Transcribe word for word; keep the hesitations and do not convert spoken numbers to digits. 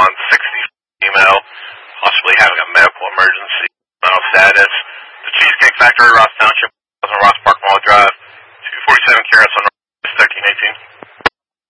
on sixty email, possibly having a medical emergency. Final status: The Cheesecake Factory, Ross Township, Ross Park Mall Drive, two forty-seven Carrots on